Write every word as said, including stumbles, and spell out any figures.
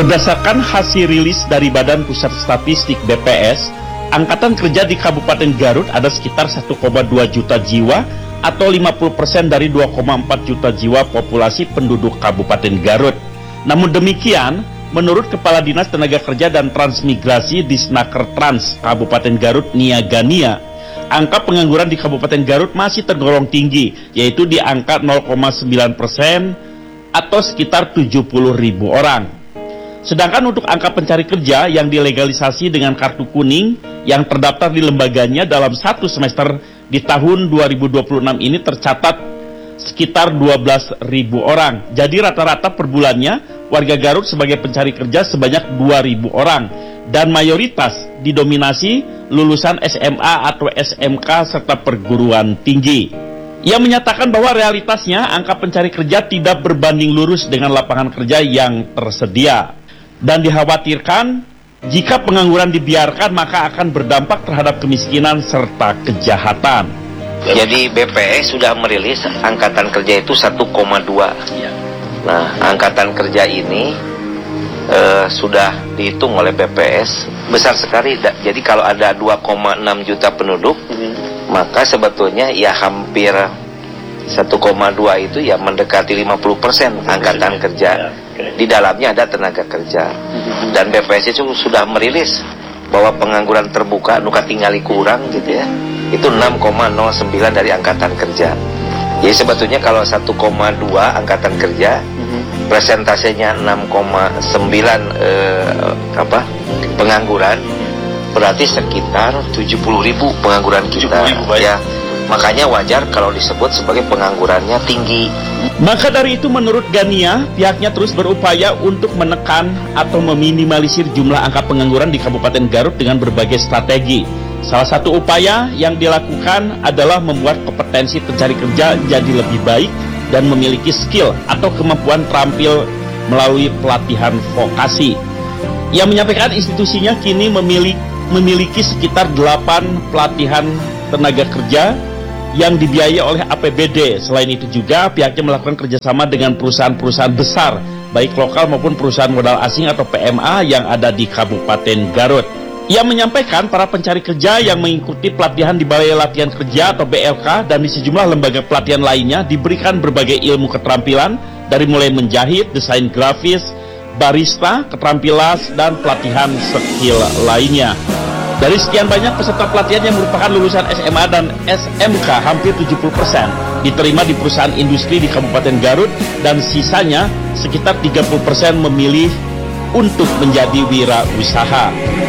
Berdasarkan hasil rilis dari Badan Pusat Statistik B P S, angkatan kerja di Kabupaten Garut ada sekitar satu koma dua juta jiwa atau lima puluh persen dari dua koma empat juta jiwa populasi penduduk Kabupaten Garut. Namun demikian, menurut Kepala Dinas Tenaga Kerja dan Transmigrasi Disnaker Trans Kabupaten Garut Nia Gania, angka pengangguran di Kabupaten Garut masih tergolong tinggi, yaitu di angka nol koma sembilan persen atau sekitar tujuh puluh ribu orang. Sedangkan untuk angka pencari kerja yang dilegalisasi dengan kartu kuning yang terdaftar di lembaganya dalam satu semester di tahun dua ribu dua puluh enam ini tercatat sekitar dua belas ribu orang. Jadi rata-rata per bulannya warga Garut sebagai pencari kerja sebanyak dua ribu orang dan mayoritas didominasi lulusan S M A atau S M K serta perguruan tinggi. Ia menyatakan bahwa realitasnya angka pencari kerja tidak berbanding lurus dengan lapangan kerja yang tersedia. Dan dikhawatirkan jika pengangguran dibiarkan maka akan berdampak terhadap kemiskinan serta kejahatan. Jadi B P S sudah merilis angkatan kerja itu satu koma dua. Nah, angkatan kerja ini eh, sudah dihitung oleh B P S besar sekali. Jadi kalau ada dua koma enam juta penduduk, hmm. maka sebetulnya ya hampir satu koma dua itu ya mendekati lima puluh persen angkatan kerja. Di dalamnya ada tenaga kerja. Dan B P S itu sudah merilis bahwa pengangguran terbuka nuka tinggali kurang gitu ya, itu enam koma nol sembilan dari angkatan kerja. Jadi sebetulnya kalau satu koma dua angkatan kerja, presentasenya enam koma sembilan eh, apa pengangguran, berarti sekitar tujuh puluh ribu pengangguran kita ya. Makanya wajar kalau disebut sebagai penganggurannya tinggi. Maka dari itu menurut Gania, pihaknya terus berupaya untuk menekan atau meminimalisir jumlah angka pengangguran di Kabupaten Garut dengan berbagai strategi. Salah satu upaya yang dilakukan adalah membuat kompetensi pencari kerja jadi lebih baik dan memiliki skill atau kemampuan terampil melalui pelatihan vokasi. Ia menyampaikan institusinya kini memiliki, memiliki sekitar delapan pelatihan tenaga kerja yang dibiayai oleh A P B D. Selain itu juga pihaknya melakukan kerjasama dengan perusahaan-perusahaan besar, baik lokal maupun perusahaan modal asing atau P M A yang ada di Kabupaten Garut. Ia menyampaikan para pencari kerja yang mengikuti pelatihan di Balai Latihan Kerja atau B L K dan di sejumlah lembaga pelatihan lainnya diberikan berbagai ilmu keterampilan dari mulai menjahit, desain grafis, barista, keterampilan, dan pelatihan skill lainnya. Dari sekian banyak peserta pelatihan yang merupakan lulusan S M A dan S M K, hampir tujuh puluh persen diterima di perusahaan industri di Kabupaten Garut dan sisanya sekitar tiga puluh persen memilih untuk menjadi wirausaha.